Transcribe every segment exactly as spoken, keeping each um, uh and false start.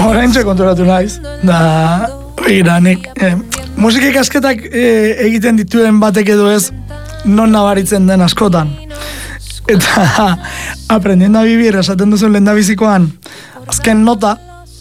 Oraintxe konturatu naiz. Da, begira, nik, eh, musika ikasketak eh, egiten dituen batek edo ez, non nabaritzen den askotan. Eta, aprendiendo a vivir, esaten duzun lehendabizikoan, azken nota,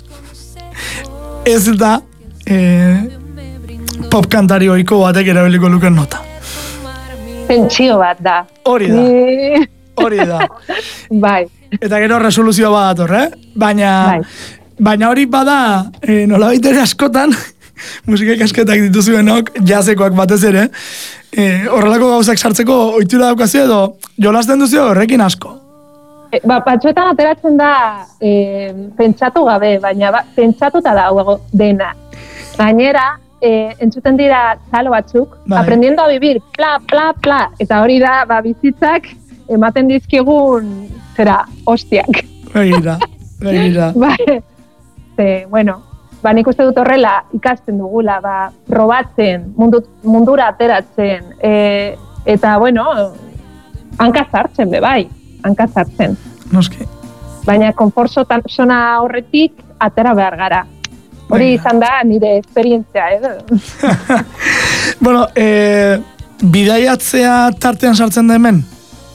ez da eh, pop kantari oiko batek erabiliko luken nota. Pentsio bat da. Hori da. Ni... Hori da. Bai. Eta gero resoluzioa badator, eh? Baina, bai. Baina hori bada, eh, nolabait ere askotan, musika ikasketak dituzuenok, jazekoak batez ere, eh, horrelako gauzak sartzeko ohitura daukazio edo jolasten duzio horrekin asko. E, ba, batzuetan ateratzen da e, pentsatu gabe, baina ba, pentsatuta dago dena. Gainera, e, entzuten dira txalo batzuk, bai. Aprendiendo a vivir, pla, pla, pla, eta hori da, ba, bizitzak ematen dizkigun, zera, hostiak. Begira, begira. Bai, ze, bueno, ba, nik uste dut horrela ikasten dugula, ba, probatzen, mundu, mundura ateratzen, e, eta, bueno, hanka sartzen, be, bai, hanka sartzen. Noski. Baina, konfortzo zona horretik atera behar gara. Hori izan da nire esperientzia, eh? Bueno, eh, bidaiatzea tartean sartzen da hemen?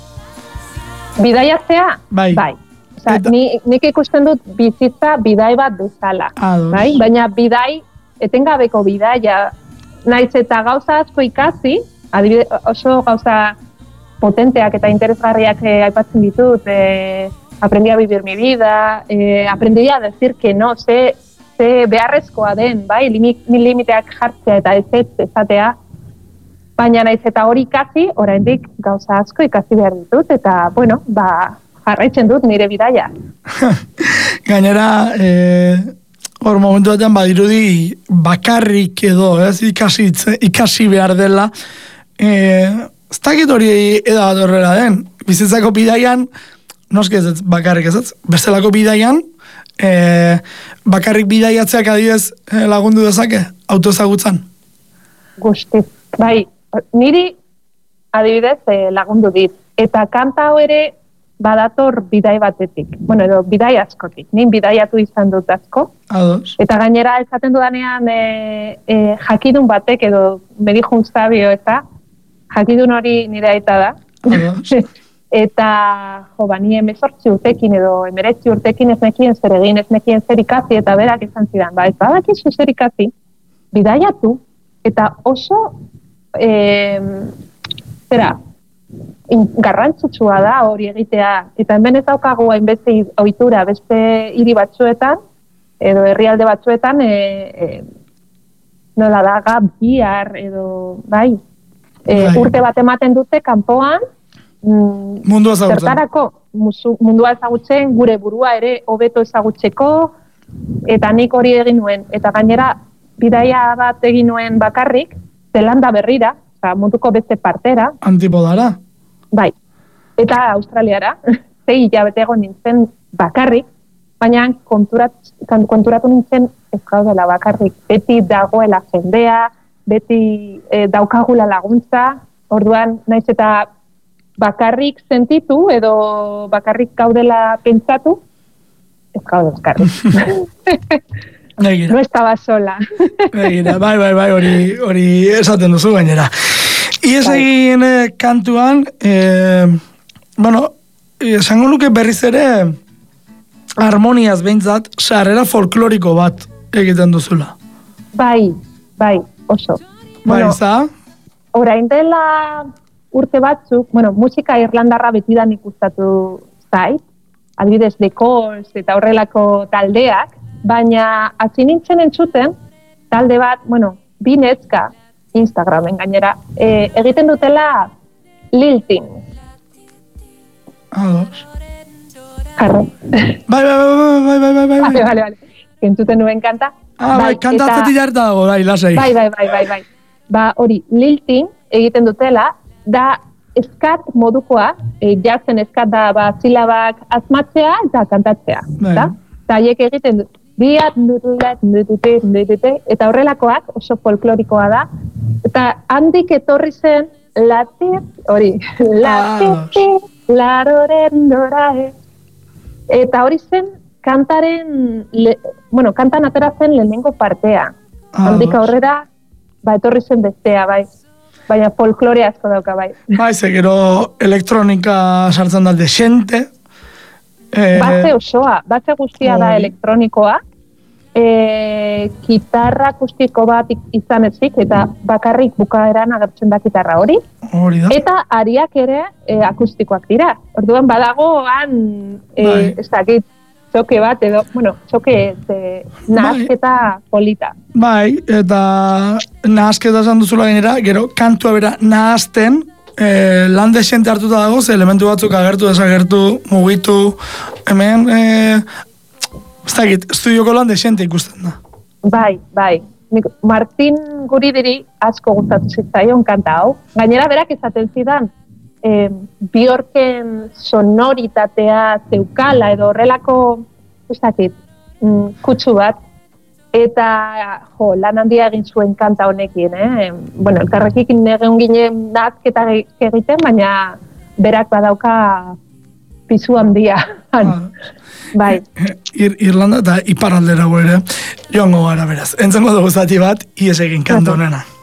Bidaiatzea? Bai. Bai. Osa, Eta... ni, nik ikusten dut bizitza bidai bat bezala. Ados. Bai? Baina bidai, etengabeko bidaia, naiz eta gauza asko ikasi, adibide, oso gauza potenteak eta interesgarriak eh, aipatzen ditut, eh, aprendí a vivir mi vida, eh, aprendí a decir que no, ze, ze beharrezkoa den, bai, limiteak jartzea eta ez ez ezatea, baina naiz eta hori ikasi, oraindik gauza asko ikasi behar ditut, eta, bueno, ba, jarraitzen dut nire bidaia. Gainera, eh, hor momentu batean badirudi bakarrik edo, ez, ikasi, ikasi behar dela, eh, ez dakit hori edo bat horrela den, bizitzako bidaian, noski ez ez bakarrik ez ez, bestelako bidaian, eh, bakarrik bidaiatzeak adibidez eh, lagundu dezake, autoezagutzan? Guzti, bai, niri adibidez eh, lagundu dit, eta kanta hau ere badator bidai batetik, bueno, edo bidai askotik, nin bidaiatu izan dut asko, Ados. Eta gainera esaten dudanean e, e, jakidun batek edo medijun zabio eta jakidun hori nire aita da. Eta, jo, ba, ni emezortzi urtekin edo emeretzi urtekin ez nekien zer egin, ez nekien zer ikasi, eta berak izan zidan, ba, ez badakizu zer ikasi, bidaiatu, eta oso, e, zera, garrantzitsua da hori egitea, eta hemen ez daukagu hainbeste ohitura beste hiri batzuetan, edo herrialde batzuetan, e, e, nola da, gap year, edo, bai, e, bai. Urte bat ematen dute kanpoan, mm, mundua ezagutzen. Zertarako mundua ezagutzen, gure burua ere hobeto ezagutzeko, eta nik hori egin nuen, eta gainera bidaia bat egin nuen bakarrik, Zelanda berrira, oza, munduko beste partera. Antipodara? Bai, eta Australiara, zei hilabete egon nintzen bakarrik, baina konturat, konturatu nintzen ez gaudela bakarrik. Beti dagoela jendea, beti e, daukagula laguntza, orduan naiz eta bakarrik sentitu edo bakarrik gaudela pentsatu, ez gaude bakarrik. No estaba sola. Begira, bai, bai, bai, hori, hori esaten duzu gainera. Iez egin eh, kantuan, eh, bueno, esango nuke berriz ere harmoniaz behintzat, sarrera folkloriko bat egiten duzula. Bai, bai, oso. Bai, bueno, za? Orain dela urte batzuk, bueno, musika irlandarra betidan ikustatu zait, adibidez The Calls eta horrelako taldeak, baina hasi nintzen entzuten talde bat, bueno, bi netzka Instagramen gainera, e, egiten dutela lilting. Ados. Jarro. Bai, bai, bai, bai, bai, bai, bai. Vale, vale, vale. Entzuten nuen kanta. Ah, bai, kanta atzetik jarta dago, bai, lasai. Bai, bai, bai, bai, bai. Ba, hori, lilting egiten dutela, da eskat modukoa, e, jazen eskat da, ba, silabak asmatzea eta kantatzea. Bai. Da? Eta haiek egiten dut, biat, nutulet, nutute, nutute, eta horrelakoak oso folklorikoa da. Eta handik etorri zen, latir, hori, latir, laroren dorae. Eta hori zen kantaren, le, bueno, kantan ateratzen lehenengo partea. Ah, Handik aurrera, ba, etorri zen bestea, bai. Baina folklore asko dauka, bai. Bai, ze gero elektronika sartzen da desente. Eh, base osoa, base guztia oi. Da elektronikoa. E, gitarra akustiko bat izan ezik, eta bakarrik bukaeran agertzen da gitarra hori. Hori da. Eta ariak ere e, akustikoak dira. Orduan badago han, e, bai. Ez dakit, txoke bat edo, bueno, txoke e, nahazketa bai. Polita. Bai, eta nahazketa esan duzula gainera, gero kantua bera nahazten, e, lan desente hartuta dago, ze elementu batzuk agertu, desagertu, mugitu, hemen, e, ez dakit, estudioko lan desente ikusten da. Bai, bai. Martin Guridiri asko gustatu zitzaion kanta hau. Gainera berak esaten zidan, eh, Bjorken sonoritatea zeukala edo horrelako, ez dakit, mm, kutsu bat. Eta, jo, lan handia egin zuen kanta honekin, eh? Bueno, elkarrekin egon ginen nazketa egiten, baina berak badauka pizu handia. Ah. Bai. Ir, Irlanda eta iparaldera ere joango gara beraz. Entzengo dugu zati bat, ies egin kanta honena.